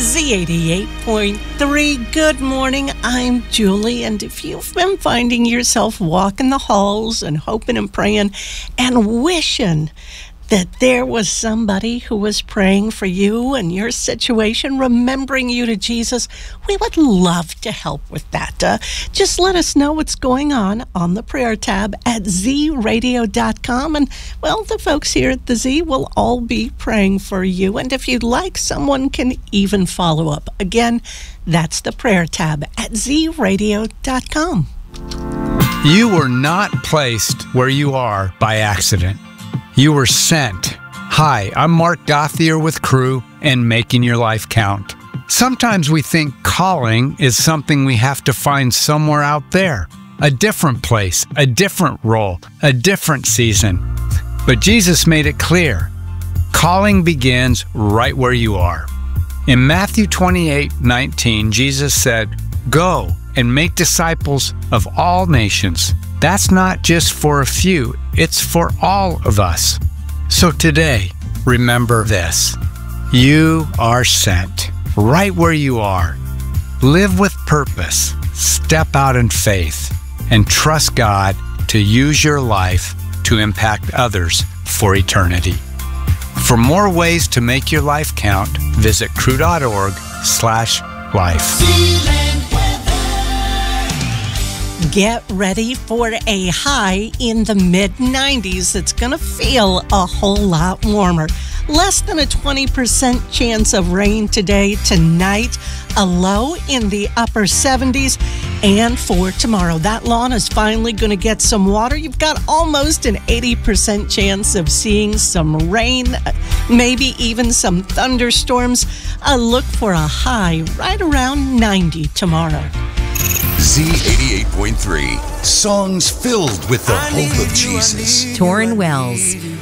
Z88.3. Good morning, I'm Julie, and if you've been finding yourself walking the halls and hoping and praying and wishing that there was somebody who was praying for you and your situation, remembering you to Jesus, we would love to help with that. Just let us know what's going on the prayer tab at zradio.com. And, well, the folks here at the Z will all be praying for you. And if you'd like, someone can even follow up. Again, that's the prayer tab at zradio.com. You were not placed where you are by accident. You were sent. Hi, I'm Mark Gothier with Crew and Making Your Life Count. Sometimes we think calling is something we have to find somewhere out there, a different place, a different role, a different season. But Jesus made it clear. Calling begins right where you are. In Matthew 28:19, Jesus said, "Go and make disciples of all nations." That's not just for a few, it's for all of us. So today, remember this. You are sent right where you are. Live with purpose, step out in faith, and trust God to use your life to impact others for eternity. For more ways to make your life count, visit crew.org/life. Get ready for a high in the mid-90s. It's going to feel a whole lot warmer. Less than a 20% chance of rain today, tonight. A low in the upper 70s. And for tomorrow, that lawn is finally going to get some water. You've got almost an 80% chance of seeing some rain, maybe even some thunderstorms. Look for a high right around 90 tomorrow. Z88.3, songs filled with the hope of Jesus. Torrin Wells.